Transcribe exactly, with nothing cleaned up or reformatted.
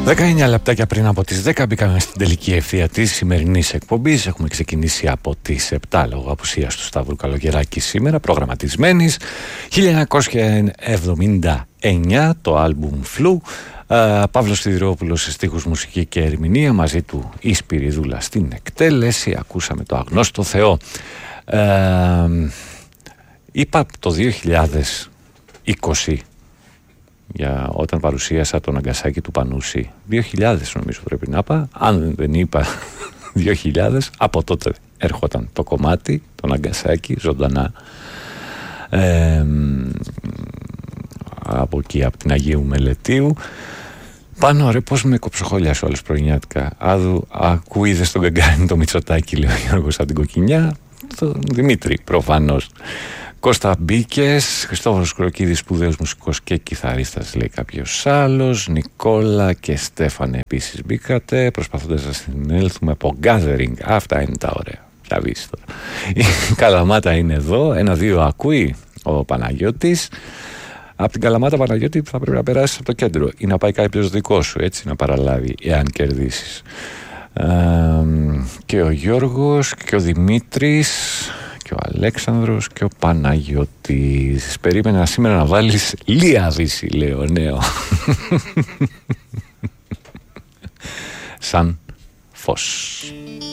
δεκαεννιά λεπτάκια πριν από τις δέκα μπήκαμε στην τελική ευθεία της σημερινής εκπομπής. Έχουμε ξεκινήσει από τις επτά λόγω απουσίας του Σταύρου Καλογεράκη σήμερα, προγραμματισμένης. χίλια εννιακόσια εβδομήντα εννιά το άλμπουμ Φλου. Uh, Παύλος Σιδηρόπουλος σε στίχους, μουσική και ερμηνεία, μαζί του η Σπυριδούλα στην εκτέλεση. Ακούσαμε το Αγνώστο Θεό. Uh, είπα το δύο χιλιάδες είκοσι, για όταν παρουσίασα τον Ναγκασάκι του Πανούση, δύο χιλιάδες νομίζω πρέπει να είπα. Αν δεν είπα δύο χιλιάδες, από τότε έρχονταν το κομμάτι, το Ναγκασάκι ζωντανά, ε, από εκεί, από την Αγίου Μελετίου. Πάνω ρε, πώς με κοψοχόλια όλες πρωινιάτικα. Άδου, ακούιδες τον Γκαγκάριν το Μητσοτάκη, λέει ο Γιώργος από την Κοκκινιά. Τον Δημήτρη προφανώς. Κώστα Μπίκες, Χριστόφορος Κροκίδης, σπουδαίος μουσικός και κιθαρίστας, λέει κάποιος άλλος. Νικόλα και Στέφανε επίσης μπήκατε, προσπαθώντας να συνέλθουμε από gathering. Αυτά είναι τα ωραία. Πια βείς τώρα. Η Καλαμάτα είναι εδώ, ένα-δύο ακούει ο Παναγιώτης. Από την Καλαμάτα, Παναγιώτη, θα πρέπει να περάσεις από το κέντρο ή να πάει κάποιος δικό σου, έτσι, να παραλάβει, εάν κερδίσεις. Ε, και ο Γιώργος και ο Δημήτρης και ο Αλέξανδρος και ο Παναγιώτης. Περίμενα σήμερα να βάλεις Λία Δύση, λέω, νέο. Σαν φως.